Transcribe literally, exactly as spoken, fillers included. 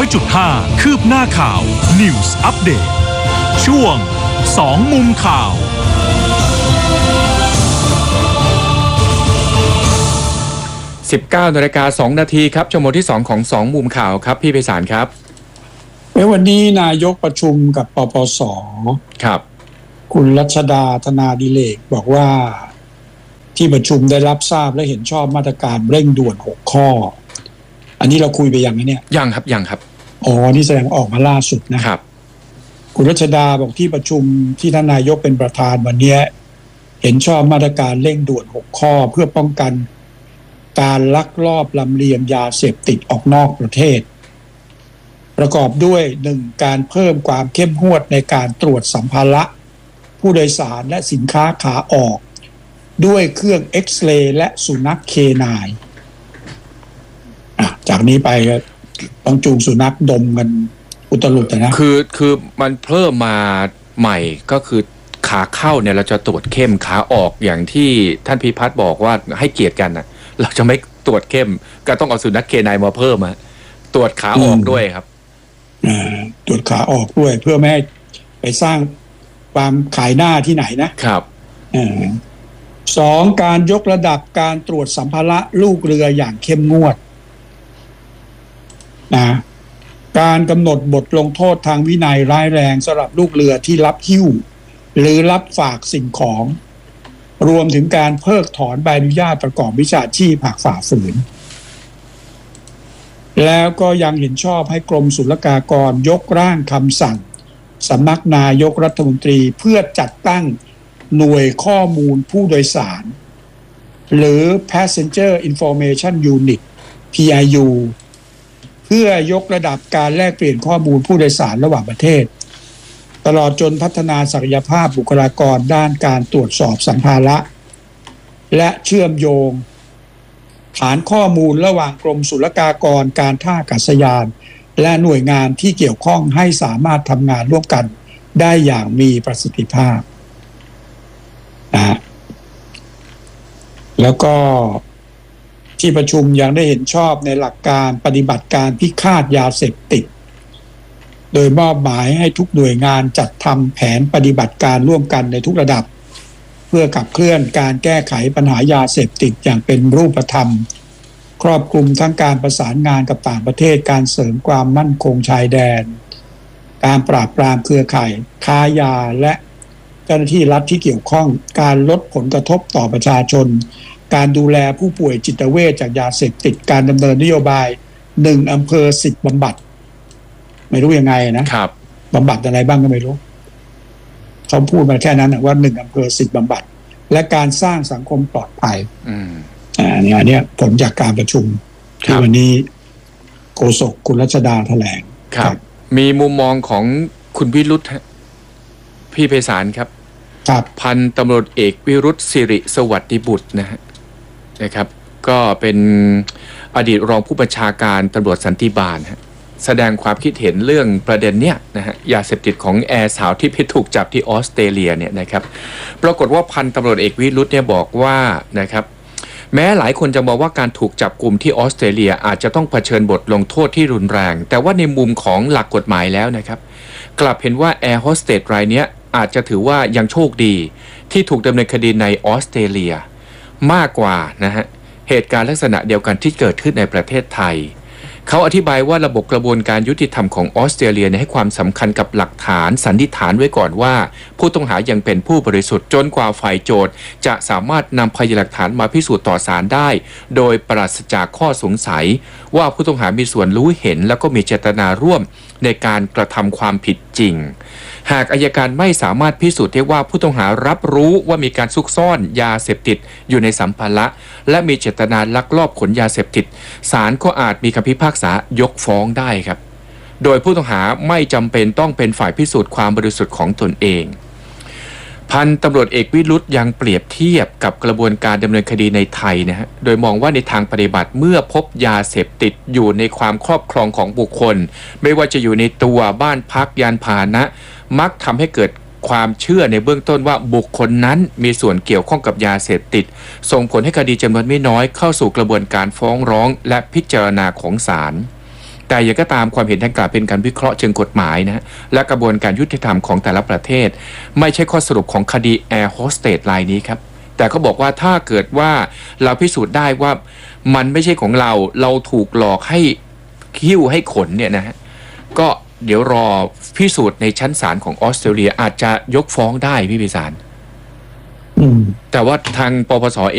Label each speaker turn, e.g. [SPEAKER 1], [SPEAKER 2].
[SPEAKER 1] อยจุดห้า คืบหน้าข่าว News Update ช่วงสองมุมข่าว
[SPEAKER 2] สิบเก้านาฬิกาสองนาทีครับชั่วโมงที่สองของสองมุมข่าวครับพี่ไพศาลครับ
[SPEAKER 3] วันนี้นายกประชุมกับปปส.
[SPEAKER 2] ครับ
[SPEAKER 3] คุณรัชดาธนาดิเรกบอกว่าที่ประชุมได้รับทราบและเห็นชอบมาตรการเร่งด่วนหกข้ออันนี้เราคุยไปยังไงเนี่ย
[SPEAKER 2] ยังครับยังครับ
[SPEAKER 3] อ๋อนี่แสดงออกมาล่าสุดนะครับคุณรัชดาบอกที่ประชุมที่ท่านนายกเป็นประธานวันนี้เห็นชอบมาตรการเร่งด่วนหกข้อเพื่อป้องกันการลักลอบลำเลียงยาเสพติดออกนอกประเทศประกอบด้วยหนึ่งการเพิ่มความเข้มงวดในการตรวจสัมภาระผู้โดยสารและสินค้าขาออกด้วยเครื่องเอ็กซเรย์และสุนัขเคนายจากนี้ไปก็ต้องจูงสุนัขดมกันอุตลุดนะ
[SPEAKER 2] คือคือมันเพิ่มมาใหม่ก็คือขาเข้าเนี่ยเราจะตรวจเข้มขาออกอย่างที่ท่านพิพัฒน์บอกว่าให้เกียรติกันนะเราจะไม่ตรวจเข้มก็ต้องเอาสุนัขเคนายมาเพิ่มมาตรวจขาออกด้วยครับ
[SPEAKER 3] ตรวจขาออกด้วยเพื่อไม่ให้ไปสร้างความขายหน้าที่ไหนนะครับสองการยกระดับการตรวจสัมภาระลูกเรืออย่างเข้มงวดนะการกำหนดบทลงโทษทางวินัยร้ายแรงสำหรับลูกเรือที่รับหิ้วหรือรับฝากสิ่งของรวมถึงการเพิกถอนใบอนุญาตประกอบวิชาชีพหากฝ่าฝืนแล้วก็ยังเห็นชอบให้กรมศุลกากรยกร่างคำสั่งสำนักนายกรัฐมนตรีเพื่อจัดตั้งหน่วยข้อมูลผู้โดยสารหรือ Passenger Information Unit พี ไอ ยู เพื่อยกระดับการแลกเปลี่ยนข้อมูลผู้โดยสารระหว่างประเทศตลอดจนพัฒนาศักยภาพบุคลากรด้านการตรวจสอบสัมภาระและเชื่อมโยงฐานข้อมูลระหว่างกรมศุลกากรการท่าอากาศยานและหน่วยงานที่เกี่ยวข้องให้สามารถทำงานร่วมกันได้อย่างมีประสิทธิภาพนะแล้วก็ที่ประชุมยังได้เห็นชอบในหลักการปฏิบัติการพิฆาตยาเสพติดโดยมอบหมายให้ทุกหน่วยงานจัดทำแผนปฏิบัติการร่วมกันในทุกระดับเพื่อขับเคลื่อนการแก้ไขปัญหายาเสพติดอย่างเป็นรูปธรรมครอบคลุมทั้งการประสานงานกับต่างประเทศการเสริมความมั่นคงชายแดนการปราบปรามเครือข่ายค้ายาและเจ้าหน้าที่รัฐที่เกี่ยวข้องการลดผลกระทบต่อประชาชนการดูแลผู้ป่วยจิตเวชจากยาเสพติดการดำเนินนโยบายหนึ่งอำเภอสิบบำบัดไม่รู้ยังไงนะครับบำบัดอะไรบ้างก็ไม่รู้เขาพูดมาแค่นั้นว่าหนึ่งอำเภอสิบบำบัดและการสร้างสังคมปลอดภัยอ่าเนี่ยเนี่ยผลจากการประชุมที่วันนี้โฆษกคุณรัชดาแถลง
[SPEAKER 2] ครับมีมุมมองของคุณวิรุธพี่ไพศาลครับพันตำรวจเอกวิรุธสิริสวัสดิบุตรนะฮะนะครับก็เป็นอดีตรองผู้บัญชาการตำรวจสันติบาลฮะแสดงความคิดเห็นเรื่องประเด็นเนี้ยนะฮะยาเสพติดของแอร์สาวที่พิถูกจับที่ออสเตรเลียเนี่ยนะครับปรากฏว่าพันตำรวจเอกวิรุธเนี่ยบอกว่านะครับแม้หลายคนจะมองว่าการถูกจับกลุ่มที่ออสเตรเลียอาจจะต้องเผชิญบทลงโทษที่รุนแรงแต่ว่าในมุมของหลักกฎหมายแล้วนะครับกลับเห็นว่าแอร์โฮสเตสรายเนี้ยอาจจะถือว่ายังโชคดีที่ถูกดำเนินคดีในออสเตรเลียมากกว่านะฮะเหตุการณ์ลักษณะเดียวกันที่เกิดขึ้นในประเทศไทยเขาอธิบายว่าระบบกระบวนการยุติธรรมของออสเตรเลียให้ความสำคัญกับหลักฐานสันนิษฐานไว้ก่อนว่าผู้ต้องหายังเป็นผู้บริสุทธิ์จนกว่าฝ่ายโจทก์จะสามารถนำพยานหลักฐานมาพิสูจน์ต่อศาลได้โดยปราศจากข้อสงสัยว่าผู้ต้องหามีส่วนรู้เห็นแล้วก็มีเจตนาร่วมในการกระทำความผิดจริงหากอัยการไม่สามารถพิสูจน์ได้ว่าผู้ต้องหารับรู้ว่ามีการซุกซ่อนยาเสพติดอยู่ในสัมภาระและมีเจตนาลักลอบขนยาเสพติดศาลก็อาจมีคำพิพากษายกฟ้องได้ครับโดยผู้ต้องหาไม่จำเป็นต้องเป็นฝ่ายพิสูจน์ความบริสุทธิ์ของตนเองพันตำรวจเอกวิรุธยังเปรียบเทียบกับกระบวนการดำเนินคดีในไทยนะฮะโดยมองว่าในทางปฏิบัติเมื่อพบยาเสพติดอยู่ในความครอบครองของบุคคลไม่ว่าจะอยู่ในตัวบ้านพักยานพาหนะมักทำให้เกิดความเชื่อในเบื้องต้นว่าบุคคลนั้นมีส่วนเกี่ยวข้องกับยาเสพติดส่งผลให้คดีจำนวนไม่น้อยเข้าสู่กระบวนการฟ้องร้องและพิจารณาของศาลแต่อย่างก็ตามความเห็นดังกล่าวเป็นการวิเคราะห์เชิงกฎหมายนะและกระบวนการยุติธรรมของแต่ละประเทศไม่ใช่ข้อสรุปของคดีแอร์โฮสเตสรายนี้ครับแต่เขาบอกว่าถ้าเกิดว่าเราพิสูจน์ได้ว่ามันไม่ใช่ของเราเราถูกหลอกให้คิ้วให้ขนเนี่ยนะฮะก็เดี๋ยวรอพิสูจน์ในชั้นศาลของออสเตรเลียอาจจะยกฟ้องได้พี่พิสารแต่ว่าทางปปส